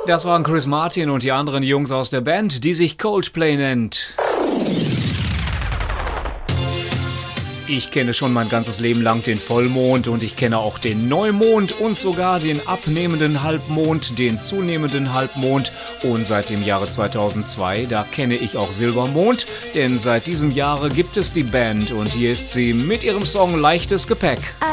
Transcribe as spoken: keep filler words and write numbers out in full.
Das waren Chris Martin und die anderen Jungs aus der Band, die sich Coldplay nennt. Ich kenne schon mein ganzes Leben lang den Vollmond und ich kenne auch den Neumond und sogar den abnehmenden Halbmond, den zunehmenden Halbmond und seit dem Jahre zweitausendzwei, da kenne ich auch Silbermond, denn seit diesem Jahre gibt es die Band und hier ist sie mit ihrem Song Leichtes Gepäck.